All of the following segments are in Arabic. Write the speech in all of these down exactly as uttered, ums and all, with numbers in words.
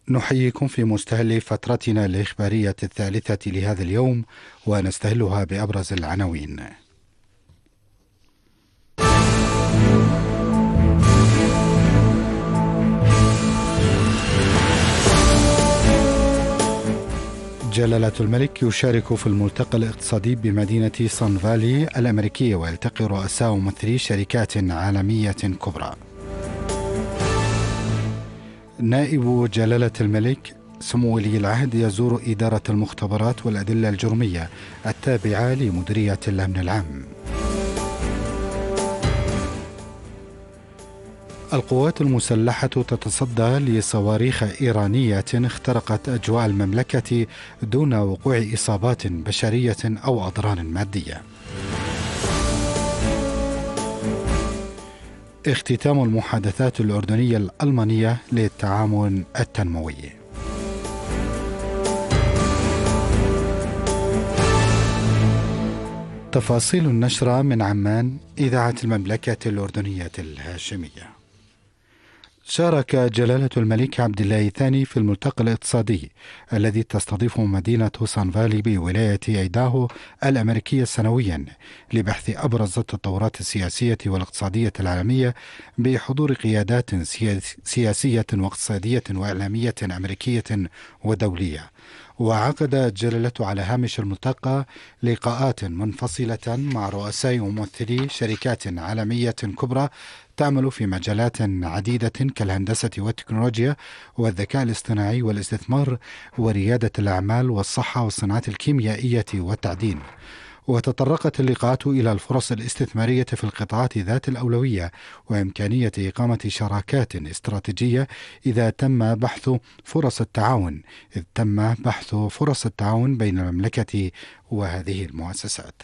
نحييكم في مستهل فترتنا الإخبارية الثالثة لهذا اليوم، ونستهلها بأبرز العناوين. جلالة الملك يشارك في الملتقى الاقتصادي بمدينة سان فالي الأمريكية، ويلتقي رؤساء وممثلي شركات عالمية كبرى. نائب جلالة الملك سمو ولي العهد يزور إدارة المختبرات والأدلة الجرمية التابعة لمديرية الأمن العام. القوات المسلحة تتصدى لصواريخ إيرانية اخترقت أجواء المملكة دون وقوع إصابات بشرية أو أضرار مادية. اختتام المحادثات الأردنية الألمانية للتعاون التنموي. تفاصيل النشرة من عمان، إذاعة المملكة الأردنية الهاشمية. شارك جلالة الملك عبد الله الثاني في الملتقى الاقتصادي الذي تستضيفه مدينة سان فالي بولاية أيداهو الأمريكية سنويا لبحث أبرز التطورات السياسية والاقتصادية العالمية بحضور قيادات سياسية واقتصادية وإعلامية أمريكية ودولية. وعقد جلالة على هامش الملتقى لقاءات منفصلة مع رؤساء وممثلي شركات عالمية كبرى تعمل في مجالات عديدة كالهندسة والتكنولوجيا والذكاء الاصطناعي والاستثمار وريادة الأعمال والصحة والصناعات الكيميائية والتعدين. وتطرقت اللقاءات إلى الفرص الاستثمارية في القطاعات ذات الأولوية وإمكانية إقامة شراكات استراتيجية إذا تم بحث فرص التعاون إذ تم بحث فرص التعاون بين المملكة وهذه المؤسسات.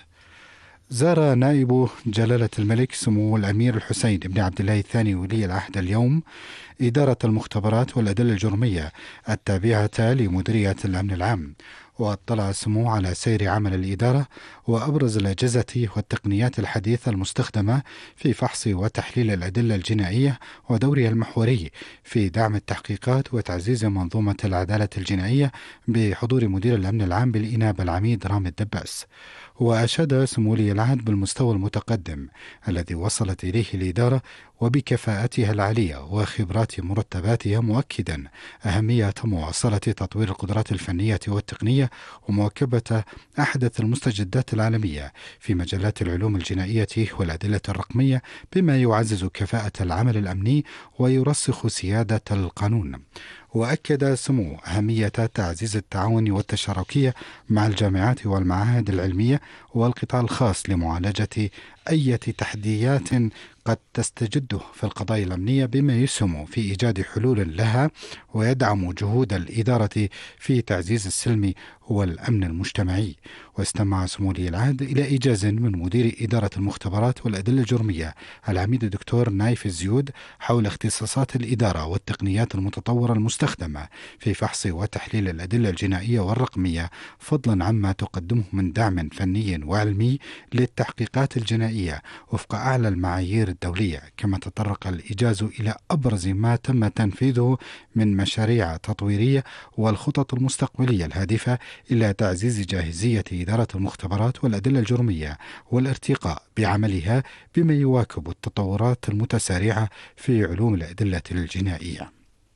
زار نائب جلالة الملك سمو الأمير الحسين بن عبد الله الثاني ولي العهد اليوم إدارة المختبرات والأدلة الجرمية التابعة لمديرية الأمن العام، واطلع سمو على سير عمل الإدارة وأبرز الأجهزة والتقنيات الحديثة المستخدمة في فحص وتحليل الأدلة الجنائية ودورها المحوري في دعم التحقيقات وتعزيز منظومة العدالة الجنائية بحضور مدير الأمن العام بالإنابة العميد رامي الدباس. وأشاد سمو ولي العهد بالمستوى المتقدم الذي وصلت إليه الإدارة وبكفاءتها العالية وخبرات مرتباتها، مؤكدا أهمية مواصلة تطوير القدرات الفنية والتقنية ومواكبة أحدث المستجدات العالمية في مجالات العلوم الجنائية والأدلة الرقمية بما يعزز كفاءة العمل الأمني ويرسخ سيادة القانون. وأكد سمو أهمية تعزيز التعاون والتشاركية مع الجامعات والمعاهد العلمية والقطاع الخاص لمعالجة أي تحديات قد تستجد في القضايا الأمنية بما يسهم في إيجاد حلول لها ويدعم جهود الإدارة في تعزيز السلم والأمن المجتمعي. واستمع سمو ولي العهد إلى إيجاز من مدير إدارة المختبرات والأدلة الجرمية العميد الدكتور نايف الزيود حول اختصاصات الإدارة والتقنيات المتطورة المستخدمة في فحص وتحليل الأدلة الجنائية والرقمية، فضلا عما تقدمه من دعم فني وعلمي للتحقيقات الجنائية وفق أعلى المعايير الدولية. كما تطرق الإيجاز إلى أبرز ما تم تنفيذه من مشاريع تطويرية والخطط المستقبلية الهادفة إلى تعزيز جاهزية إدارة المختبرات والأدلة الجرمية والارتقاء بعملها بما يواكب التطورات المتسارعة في علوم الأدلة الجنائية.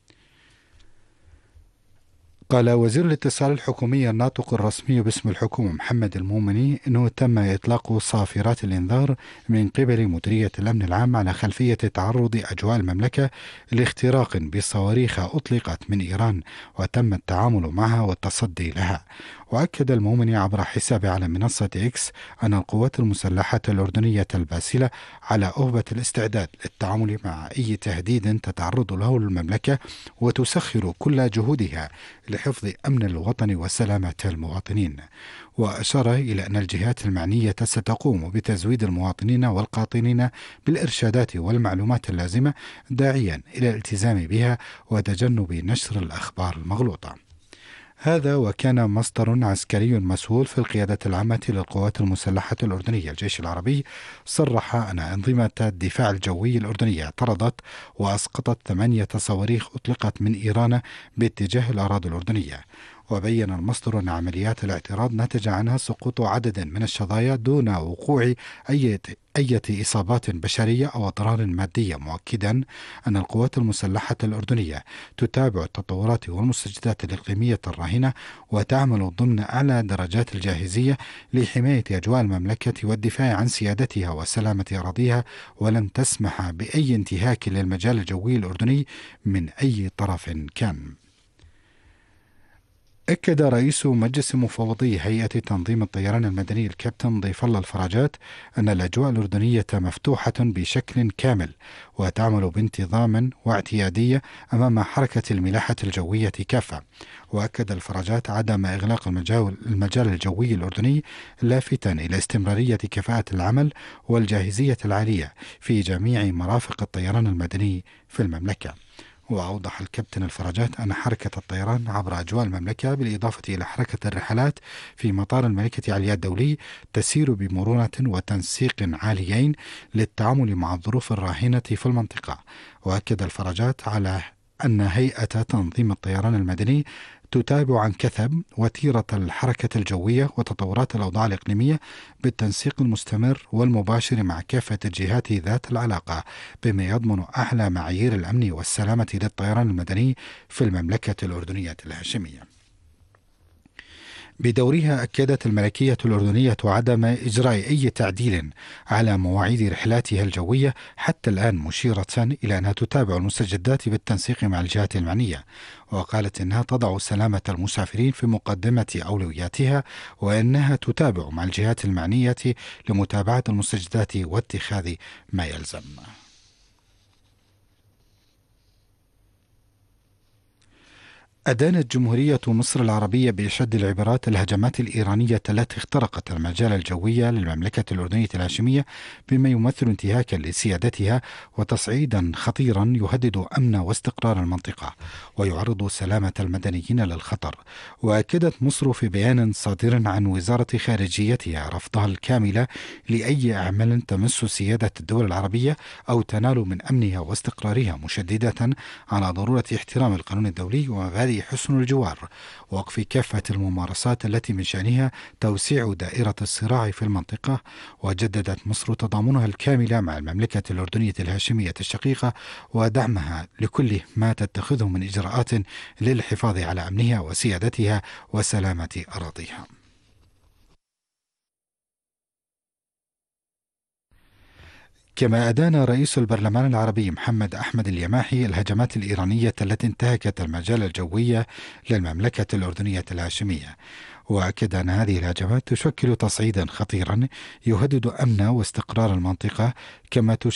قال وزير الاتصال الحكومي الناطق الرسمي باسم الحكومة محمد المومني أنه تم إطلاق صافرات الإنذار من قبل مديرية الأمن العام على خلفية تعرض أجواء المملكة لاختراق بصواريخ أطلقت من إيران وتم التعامل معها والتصدي لها. وأكد المومني عبر حسابه على منصة إكس أن القوات المسلحة الأردنية الباسلة على أهبة الاستعداد للتعامل مع أي تهديد تتعرض له المملكة وتسخر كل جهودها لحفظ أمن الوطن وسلامة المواطنين. وأشار إلى أن الجهات المعنية ستقوم بتزويد المواطنين والقاطنين بالإرشادات والمعلومات اللازمة، داعيا إلى الالتزام بها وتجنب نشر الأخبار المغلوطة. هذا وكان مصدر عسكري مسؤول في القيادة العامة للقوات المسلحة الأردنية الجيش العربي صرح أن أنظمة الدفاع الجوي الأردنية اعترضت وأسقطت ثمانية صواريخ أطلقت من إيران باتجاه الأراضي الأردنية. وبين المصدر أن عمليات الاعتراض نتج عنها سقوط عدد من الشظايا دون وقوع أي أي إصابات بشرية أو أضرار مادية، مؤكدا أن القوات المسلحة الأردنية تتابع التطورات والمستجدات الإقليمية الراهنة وتعمل ضمن أعلى درجات الجاهزية لحماية أجواء المملكة والدفاع عن سيادتها وسلامة أراضيها، ولن تسمح بأي انتهاك للمجال الجوي الأردني من أي طرف كان. أكد رئيس مجلس مفوضي هيئة تنظيم الطيران المدني الكابتن ضيف الله الفرجات أن الأجواء الأردنية مفتوحة بشكل كامل وتعمل بانتظام واعتيادية أمام حركة الملاحة الجوية كافة. وأكد الفرجات عدم إغلاق المجال الجوي الأردني، لافتا إلى استمرارية كفاءة العمل والجاهزية العالية في جميع مرافق الطيران المدني في المملكة. وأوضح الكابتن الفرجات أن حركة الطيران عبر أجواء المملكة بالإضافة إلى حركة الرحلات في مطار الملكة عليا الدولي تسير بمرونة وتنسيق عاليين للتعامل مع الظروف الراهنة في المنطقة. وأكد الفرجات على أن هيئة تنظيم الطيران المدني تتابع عن كثب وتيرة الحركة الجوية وتطورات الأوضاع الإقليمية بالتنسيق المستمر والمباشر مع كافة الجهات ذات العلاقة، بما يضمن أعلى معايير الأمن والسلامة للطيران المدني في المملكة الأردنية الهاشمية. بدورها أكدت الملكية الأردنية عدم إجراء أي تعديل على مواعيد رحلاتها الجوية حتى الآن، مشيرة إلى أنها تتابع المستجدات بالتنسيق مع الجهات المعنية. وقالت إنها تضع سلامة المسافرين في مقدمة أولوياتها، وأنها تتابع مع الجهات المعنية لمتابعة المستجدات واتخاذ ما يلزم. أدانت جمهورية مصر العربية بأشد العبارات الهجمات الإيرانية التي اخترقت المجال الجوي للمملكة الأردنية الهاشمية، بما يمثل انتهاكا لسيادتها وتصعيدا خطيرا يهدد أمن واستقرار المنطقة ويعرض سلامة المدنيين للخطر. وأكدت مصر في بيان صادر عن وزارة خارجيتها رفضها الكامل لأي أعمال تمس سيادة الدول العربية أو تنال من أمنها واستقرارها، مشددة على ضرورة احترام القانون الدولي ومبادئ حسن الجوار، ووقف كافة الممارسات التي من شأنها توسيع دائرة الصراع في المنطقة. وجددت مصر تضامنها الكامل مع المملكة الأردنية الهاشمية الشقيقة ودعمها لكل ما تتخذه من إجراءات للحفاظ على أمنها وسيادتها وسلامة أراضيها. كما أدان رئيس البرلمان العربي محمد أحمد اليماحي الهجمات الإيرانية التي انتهكت المجال الجوي للمملكة الأردنية الهاشمية، وأكد أن هذه الهجمات تشكل تصعيدا خطيرا يهدد أمن واستقرار المنطقة، كما